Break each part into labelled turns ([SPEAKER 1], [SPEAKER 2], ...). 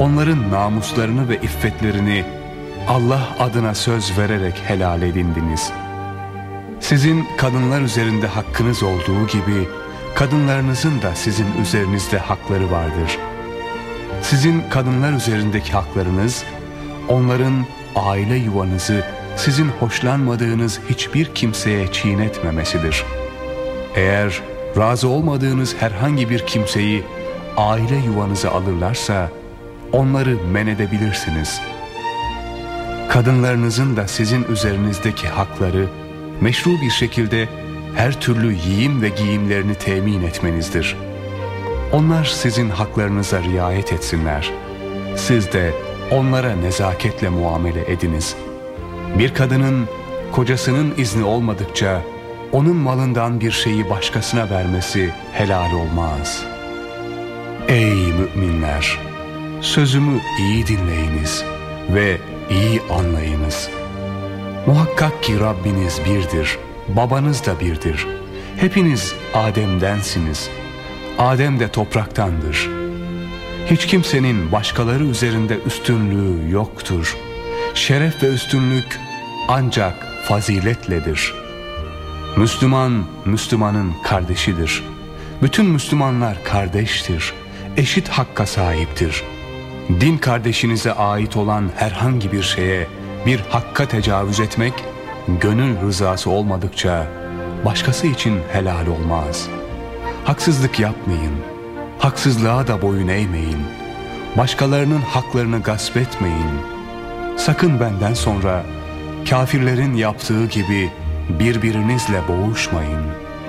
[SPEAKER 1] onların namuslarını ve iffetlerini Allah adına söz vererek helal edindiniz. Sizin kadınlar üzerinde hakkınız olduğu gibi kadınlarınızın da sizin üzerinizde hakları vardır. Sizin kadınlar üzerindeki haklarınız, onların aile yuvanızı sizin hoşlanmadığınız hiçbir kimseye çiğnetmemesidir. Eğer razı olmadığınız herhangi bir kimseyi aile yuvanıza alırlarsa onları men edebilirsiniz. Kadınlarınızın da sizin üzerinizdeki hakları meşru bir şekilde her türlü yiyim ve giyimlerini temin etmenizdir. Onlar sizin haklarınıza riayet etsinler. Siz de onlara nezaketle muamele ediniz. Bir kadının kocasının izni olmadıkça onun malından bir şeyi başkasına vermesi helal olmaz. Ey müminler! Sözümü iyi dinleyiniz ve iyi anlayınız. Muhakkak ki Rabbiniz birdir, babanız da birdir. Hepiniz Adem'densiniz. Adem de topraktandır. Hiç kimsenin başkaları üzerinde üstünlüğü yoktur. Şeref ve üstünlük ancak faziletledir. Müslüman, Müslümanın kardeşidir. Bütün Müslümanlar kardeştir. Eşit hakka sahiptir. Din kardeşinize ait olan herhangi bir şeye, bir hakka tecavüz etmek, gönül rızası olmadıkça başkası için helal olmaz. Haksızlık yapmayın. Haksızlığa da boyun eğmeyin. Başkalarının haklarını gasp etmeyin. Sakın benden sonra kafirlerin yaptığı gibi birbirinizle boğuşmayın.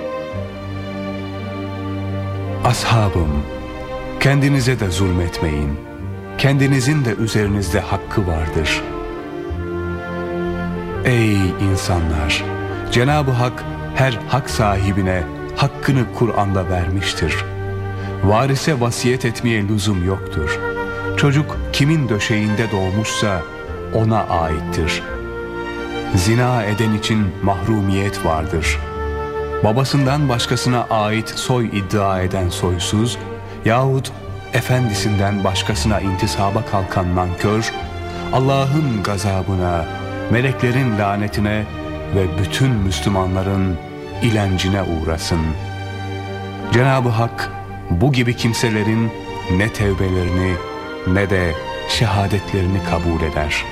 [SPEAKER 1] Ashabım, kendinize de zulmetmeyin. Kendinizin de üzerinizde hakkı vardır. Ey insanlar! Cenab-ı Hak her hak sahibine hakkını Kur'an'da vermiştir. Varise vasiyet etmeye lüzum yoktur. Çocuk kimin döşeğinde doğmuşsa ona aittir. Zina eden için mahrumiyet vardır. Babasından başkasına ait soy iddia eden soysuz yahut efendisinden başkasına intisaba kalkan nankör, Allah'ın gazabına, meleklerin lanetine ve bütün Müslümanların ilencine uğrasın. Cenab-ı Hak bu gibi kimselerin ne tevbelerini ne de şehadetlerini kabul eder.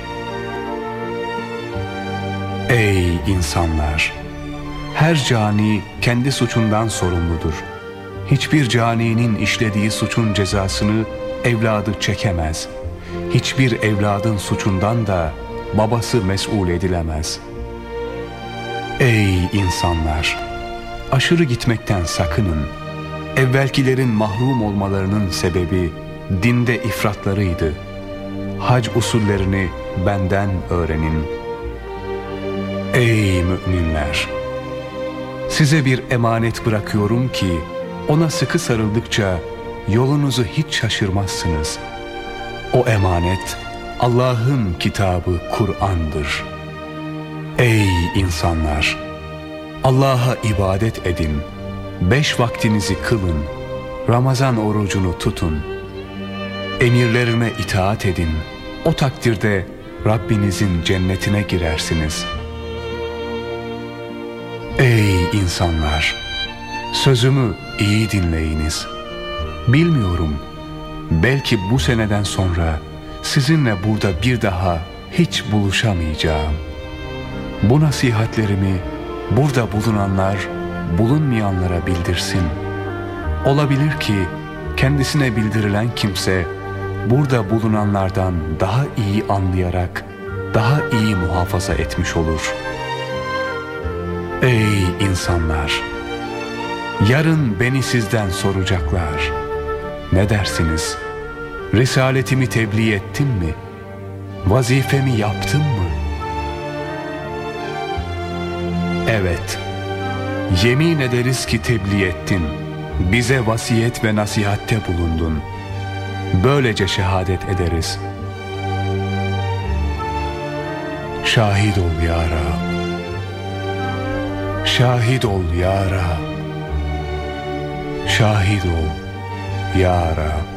[SPEAKER 1] Ey insanlar! Her cani kendi suçundan sorumludur. Hiçbir caninin işlediği suçun cezasını evladı çekemez. Hiçbir evladın suçundan da babası mesul edilemez. Ey insanlar! Aşırı gitmekten sakının. Evvelkilerin mahrum olmalarının sebebi dinde ifratlarıydı. Hac usullerini benden öğrenin. Ey müminler! Size bir emanet bırakıyorum ki ona sıkı sarıldıkça yolunuzu hiç şaşırmazsınız. O emanet Allah'ın kitabı Kur'an'dır. Ey insanlar! Allah'a ibadet edin. 5 vaktinizi kılın. Ramazan orucunu tutun. Emirlerine itaat edin. O takdirde Rabbinizin cennetine girersiniz. Ey insanlar! Sözümü iyi dinleyiniz. Bilmiyorum, belki bu seneden sonra sizinle burada bir daha hiç buluşamayacağım. Bu nasihatlerimi burada bulunanlar bulunmayanlara bildirsin. Olabilir ki kendisine bildirilen kimse burada bulunanlardan daha iyi anlayarak daha iyi muhafaza etmiş olur. Ey insanlar! Yarın beni sizden soracaklar. Ne dersiniz? Risaletimi tebliğ ettim mi? Vazifemi yaptım mı? Evet, yemin ederiz ki tebliğ ettin. Bize vasiyet ve nasihatte bulundun. Böylece şehadet ederiz. Şahit ol ya Rab. Şahit ol ya Rab. Şahit ol ya Rab.